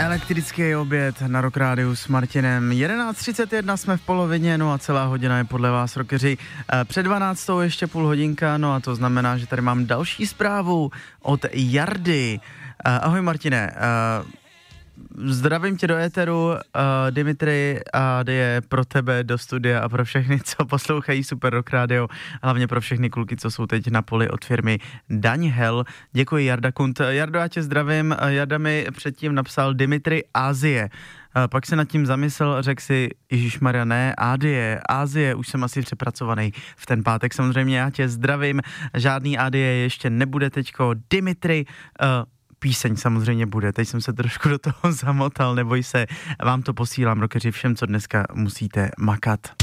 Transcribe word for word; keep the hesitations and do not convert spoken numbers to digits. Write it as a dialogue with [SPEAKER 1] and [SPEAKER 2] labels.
[SPEAKER 1] Elektrický oběd na Rock Rádiu s Martinem. jedenáct třicet jedna jsme v polovině, no a celá hodina je podle vás, rockeři. Před dvanáctou ještě půl hodinka, no a to znamená, že tady mám další zprávu od Jardy. Ahoj Martine, zdravím tě do éteru, uh, Dimitri, a je pro tebe do studia a pro všechny, co poslouchají Super Rock Radio, hlavně pro všechny kluky, co jsou teď na poli od firmy Daňhel. Děkuji, Jarda Kunt. Jardo, já tě zdravím. Jarda mi předtím napsal Dimitri Ázie. Uh, pak se nad tím zamyslel, řekl si, ježišmarja, ne, Ázie, Ázie, už jsem asi přepracovaný v ten pátek. Samozřejmě já tě zdravím, žádný Ázie ještě nebude teďko. Dimitri, uh, píseň samozřejmě bude, teď jsem se trošku do toho zamotal, neboj se, vám to posílám, rockeři, všem, co dneska musíte makat.